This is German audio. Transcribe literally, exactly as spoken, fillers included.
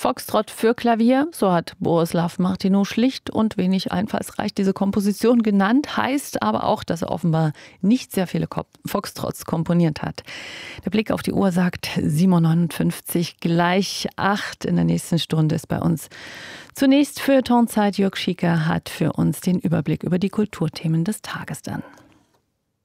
Foxtrott für Klavier, so hat Bohuslav Martinu schlicht und wenig einfallsreich diese Komposition genannt, heißt aber auch, dass er offenbar nicht sehr viele Foxtrotts komponiert hat. Der Blick auf die Uhr sagt sieben Uhr neunundfünfzig, gleich acht. In der nächsten Stunde ist bei uns zunächst Feuilleton-Zeit. Jörg Schieker hat für uns den Überblick über die Kulturthemen des Tages dann.